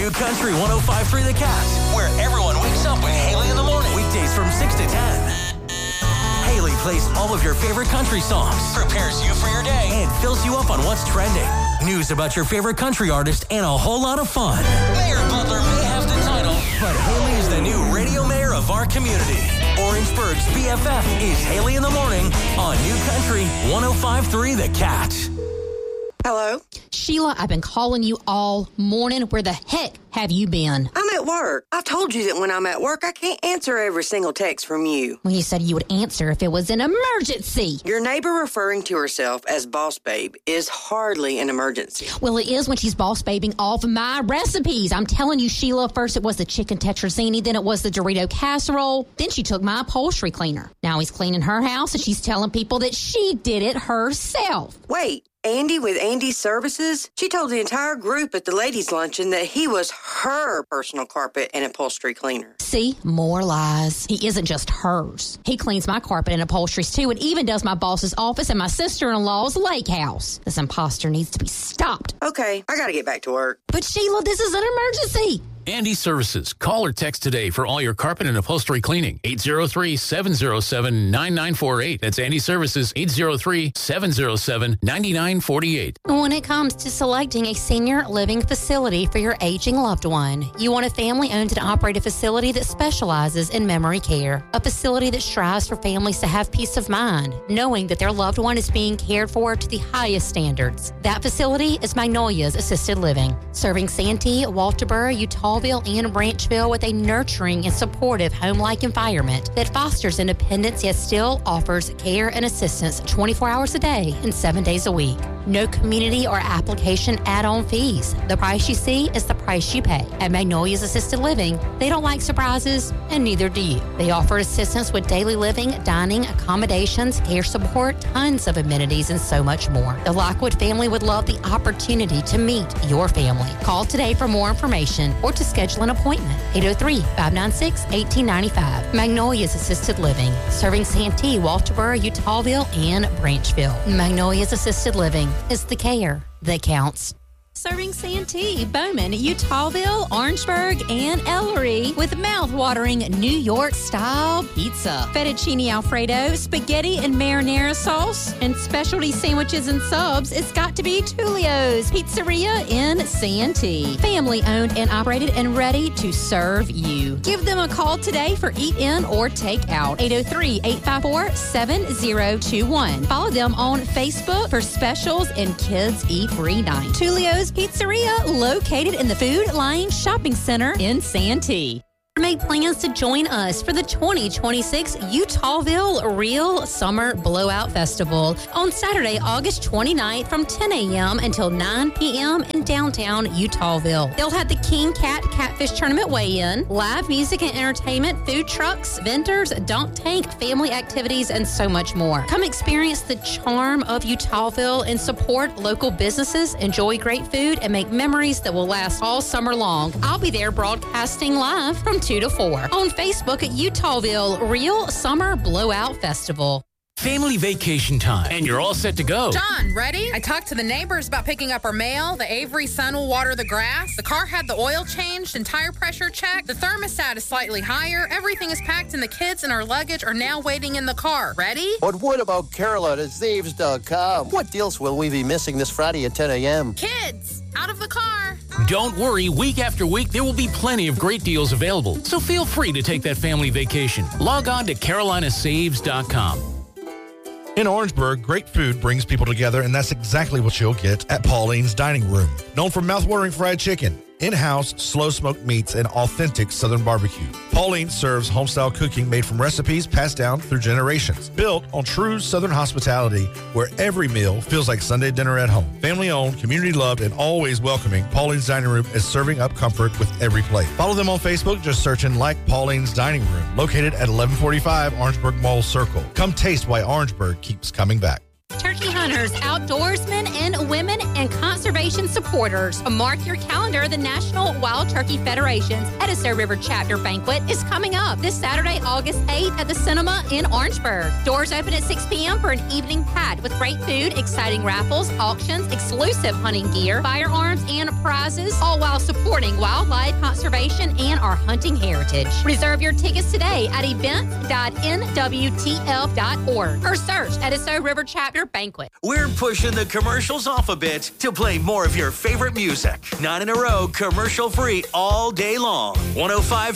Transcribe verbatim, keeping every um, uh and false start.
New Country one oh five point three The Cat, where everyone wakes up with Haley in the morning. Weekdays from six to ten. Haley plays all of your favorite country songs, prepares you for your day, and fills you up on what's trending. News about your favorite country artist and a whole lot of fun. Mayor Butler may have the title, but Haley is the new radio mayor of our community. Orangeburg's B F F is Haley in the morning on New Country one oh five point three The Cat. Hello? Sheila, I've been calling you all morning. Where the heck have you been? I'm at work. I told you that when I'm at work, I can't answer every single text from you. Well, you said you would answer if it was an emergency. Your neighbor referring to herself as Boss Babe is hardly an emergency. Well, it is when she's boss babing off my recipes. I'm telling you, Sheila, first it was the chicken tetrazzini, then it was the Dorito casserole, then she took my upholstery cleaner. Now he's cleaning her house, and she's telling people that she did it herself. Wait. Andy with Andy's Services? She told the entire group at the ladies' luncheon that he was her personal carpet and upholstery cleaner. See? More lies. He isn't just hers. He cleans my carpet and upholsteries, too, and even does my boss's office and my sister-in-law's lake house. This imposter needs to be stopped. Okay, I gotta get back to work. But, Sheila, this is an emergency. Andy Services. Call or text today for all your carpet and upholstery cleaning. eight oh three, seven oh seven, nine nine four eight. That's Andy Services. eight oh three, seven oh seven, nine nine four eight. When it comes to selecting a senior living facility for your aging loved one, you want a family-owned and operated facility that specializes in memory care. A facility that strives for families to have peace of mind, knowing that their loved one is being cared for to the highest standards. That facility is Magnolia's Assisted Living, serving Santee, Walterboro, Utah, and Branchville with a nurturing and supportive home-like environment that fosters independence yet still offers care and assistance twenty-four hours a day and seven days a week. No community or application add-on fees. The price you see is the price you pay. At Magnolia's Assisted Living, they don't like surprises, and neither do you. They offer assistance with daily living, dining, accommodations, care support, tons of amenities, and so much more. The Lockwood family would love the opportunity to meet your family. Call today for more information or to schedule an appointment. eight oh three, five nine six, one eight nine five. Magnolia's Assisted Living, serving Santee, Walterboro, Utahville, and Branchville. Magnolia's Assisted Living is the care that counts. Serving Santee, Bowman, Utahville, Orangeburg, and Ellery with mouth-watering New York-style pizza. Fettuccine Alfredo, spaghetti and marinara sauce, and specialty sandwiches and subs. It's got to be Tulio's Pizzeria in Santee. Family-owned and operated and ready to serve you. Give them a call today for eat-in or take-out. eight oh three, eight five four, seven oh two one. Follow them on Facebook for specials and Kids Eat Free Night. Tulio's Pizzeria, located in the Food Lane Shopping Center in Santee. Make plans to join us for the twenty twenty-six Utahville Real Summer Blowout Festival on Saturday, August twenty-ninth from ten a.m. until nine p.m. in downtown Utahville. They'll have the King Cat Catfish Tournament weigh-in, live music and entertainment, food trucks, vendors, dunk tank, family activities, and so much more. Come experience the charm of Utahville and support local businesses, enjoy great food, and make memories that will last all summer long. I'll be there broadcasting live from two to four on Facebook at Utahville Real Summer Blowout Festival. Family vacation time, and you're all set to go. John, ready? I talked to the neighbors about picking up our mail. The Avery son will water the grass. The car had the oil changed and tire pressure checked. The thermostat is slightly higher. Everything is packed, and the kids and our luggage are now waiting in the car. Ready? But what about Carolyn at Zaves dot com? What deals will we be missing this Friday at ten a.m.? Kids, out of the car. Don't worry, week after week, there will be plenty of great deals available. So feel free to take that family vacation. Log on to Carolina Saves dot com. In Orangeburg, great food brings people together, and that's exactly what you'll get at Pauline's Dining Room. Known for mouth-watering fried chicken, in-house slow-smoked meats, and authentic Southern barbecue. Pauline serves home-style cooking made from recipes passed down through generations. Built on true Southern hospitality, where every meal feels like Sunday dinner at home. Family-owned, community-loved, and always welcoming, Pauline's Dining Room is serving up comfort with every plate. Follow them on Facebook, just searching Like Pauline's Dining Room, located at eleven forty-five Orangeburg Mall Circle. Come taste why Orangeburg keeps coming back. Turkey hunters, outdoorsmen, and women and conservation supporters. Mark your calendar. The National Wild Turkey Federation's Edisto River Chapter Banquet is coming up this Saturday, August eighth at the Cinema in Orangeburg. Doors open at six p.m. for an evening packed with great food, exciting raffles, auctions, exclusive hunting gear, firearms, and prizes, all while supporting wildlife conservation and our hunting heritage. Reserve your tickets today at events dot n w t f dot org or search Edisto River Chapter Banquet. We're pushing the commercials off a bit to play more of your favorite music. Nine in a row, commercial free all day long. one oh five